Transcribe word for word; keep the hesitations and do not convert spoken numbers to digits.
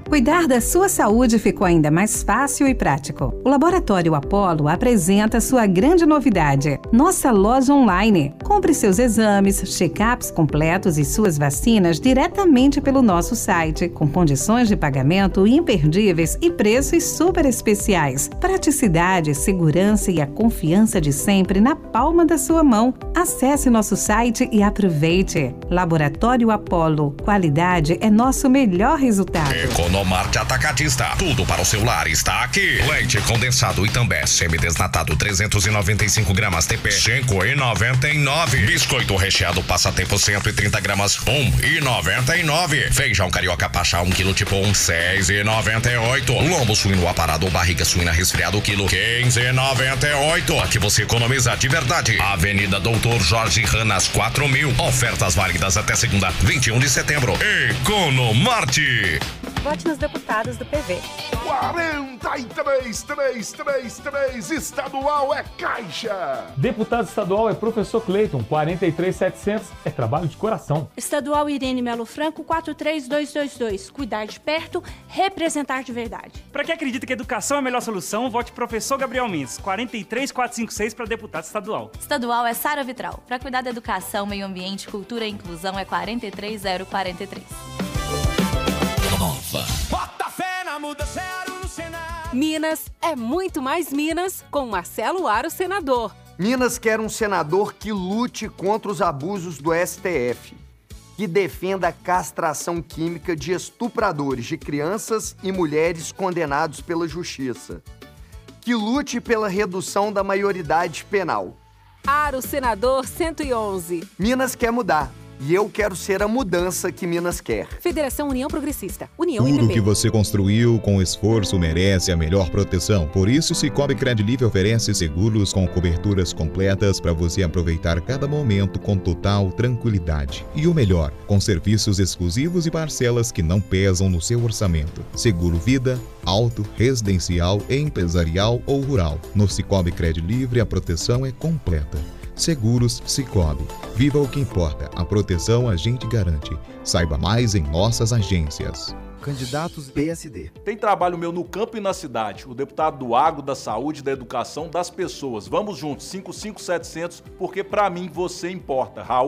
Cuidar da sua saúde ficou ainda mais fácil e prático. O Laboratório Apollo apresenta sua grande novidade, nossa loja online. Compre seus exames, check-ups completos e suas vacinas diretamente pelo nosso site, com condições de pagamento imperdíveis e preços super especiais. Praticidade, segurança e a confiança de sempre na palma da sua mão. Acesse nosso site e aproveite. Laboratório Apollo. Qualidade é nosso melhor resultado. Economarte Atacadista. Tudo para o seu lar está aqui. Leite condensado Itambé semidesnatado trezentos e noventa e cinco gramas T P cinco reais e noventa e nove. Biscoito recheado Passatempo cento e trinta gramas um real e noventa e nove. Feijão carioca Pachá um quilo tipo um seis reais e noventa e oito. Lombo suíno aparado ou barriga suína resfriado quilo quinze reais e noventa e oito. Aqui você economiza de verdade. Avenida Doutor Jorge Ranas quatro mil. Ofertas válidas até segunda, vinte e um de setembro. Economarte. Vote nos deputados do P V. quarenta e três, três três três, estadual é Caixa. Deputado estadual é professor Cleiton, quarenta e três mil e setecentos, é trabalho de coração. Estadual Irene Melo Franco, quatro três dois dois dois, cuidar de perto, representar de verdade. Para quem acredita que educação é a melhor solução, vote professor Gabriel Mendes, quarenta e três mil quatrocentos e cinquenta e seis para deputado estadual. Estadual é Sara Vitral, para cuidar da educação, meio ambiente, cultura e inclusão é quarenta e três mil quarenta e três. Bota fé na mudança, no Senado. Minas é muito mais Minas com Marcelo Aro, senador. Minas quer um senador que lute contra os abusos do S T F, que defenda a castração química de estupradores de crianças e mulheres condenados pela justiça, que lute pela redução da maioridade penal. Aro, senador cento e onze. Minas quer mudar. E eu quero ser a mudança que Minas quer. Federação União Progressista. União Tudo M P B. que você construiu com esforço merece a melhor proteção. Por isso, Cicobi Credilive oferece seguros com coberturas completas para você aproveitar cada momento com total tranquilidade. E o melhor, com serviços exclusivos e parcelas que não pesam no seu orçamento. Seguro vida, auto, residencial, empresarial ou rural. No Cicobi Credilive, a proteção é completa. Seguros Cicobi. Viva o que importa. A proteção a gente garante. Saiba mais em nossas agências. Candidatos P S D. Tem trabalho meu no campo e na cidade. O deputado do agro, da saúde, da educação, das pessoas. Vamos juntos, cinco cinco sete zero zero, porque pra mim você importa. Raul